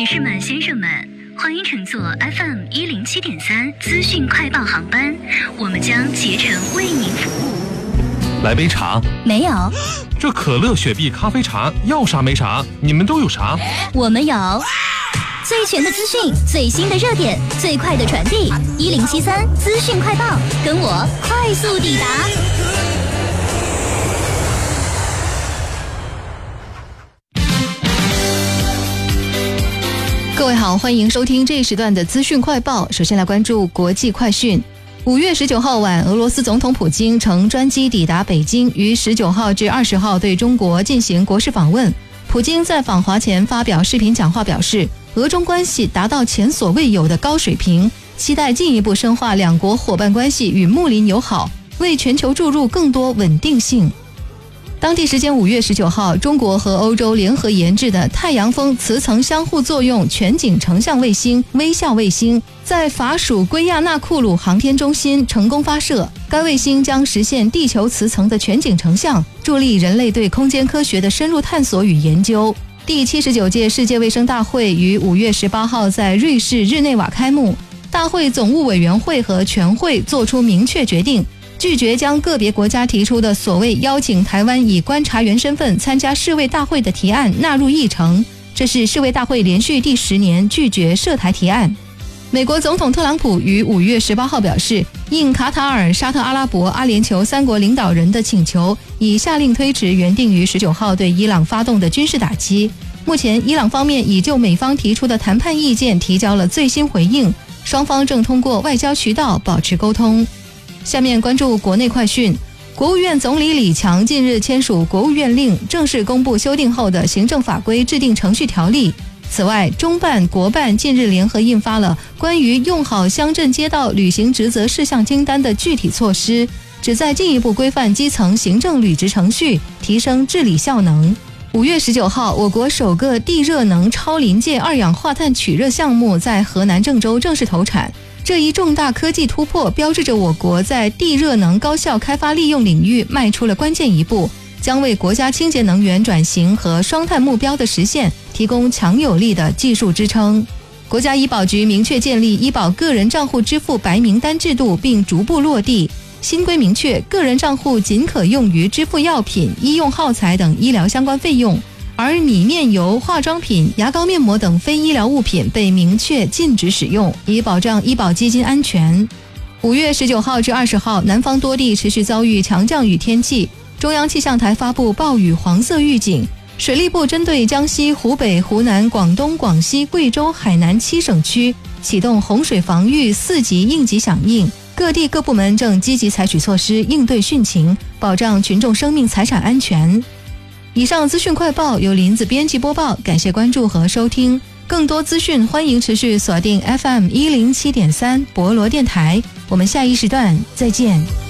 女士们、先生们，欢迎乘坐 FM107.3 资讯快报航班，我们将竭诚为您服务。 来杯茶？ 没有。 这可乐、雪碧、咖啡茶要啥没啥，你们都有啥？ 我们有最全的资讯，最新的热点，最快的传递。1073资讯快报，跟我快速抵达。 各位好，欢迎收听这一时段的资讯快报。首先来关注国际快讯。5月19号晚，俄罗斯总统普京乘专机抵达北京，于19号至20号对中国进行国事访问。普京在访华前发表视频讲话，表示俄中关系达到前所未有的高水平，期待进一步深化两国伙伴关系与睦邻友好，为全球注入更多稳定性。当地时间5月19号，中国和欧洲联合研制的太阳风磁层相互作用全景成像卫星微笑卫星在法属圭亚那库鲁航天中心成功发射。该卫星将实现地球磁层的全景成像，助力人类对空间科学的深入探索与研究。第79届世界卫生大会于5月18号在瑞士日内瓦开幕。大会总务委员会和全会作出明确决定，拒绝将个别国家提出的所谓邀请台湾以观察员身份参加世卫大会的提案纳入议程，这是世卫大会连续第10年拒绝涉台提案。美国总统特朗普于5月18号表示，应卡塔尔、沙特阿拉伯、阿联酋3国领导人的请求，已下令推迟原定于19号对伊朗发动的军事打击。目前伊朗方面已就美方提出的谈判意见提交了最新回应，双方正通过外交渠道保持沟通。下面关注国内快讯。国务院总理李强近日签署国务院令，正式公布修订后的行政法规制定程序条例。此外，中办、国办近日联合印发了关于用好乡镇街道履行职责事项清单的具体措施，旨在进一步规范基层行政履职程序，提升治理效能。5月19号，我国首个地热能超临界二氧化碳取热项目在河南郑州正式投产。这一重大科技突破标志着我国在地热能高效开发利用领域迈出了关键一步，将为国家清洁能源转型和双碳目标的实现提供强有力的技术支撑。国家医保局明确建立医保个人账户支付白名单制度，并逐步落地。新规明确，个人账户仅可用于支付药品、医用耗材等医疗相关费用，而米面油、化妆品、牙膏、面膜等非医疗物品被明确禁止使用，以保障医保基金安全。5月19号至20号，南方多地持续遭遇强降雨天气，中央气象台发布暴雨黄色预警。水利部针对江西、湖北、湖南、广东、广西、贵州、海南7省区启动洪水防御4级应急响应，各地各部门正积极采取措施应对汛情，保障群众生命财产安全。以上资讯快报由林子编辑播报，感谢关注和收听。更多资讯欢迎持续锁定 FM107.3 博罗电台，我们下一时段再见。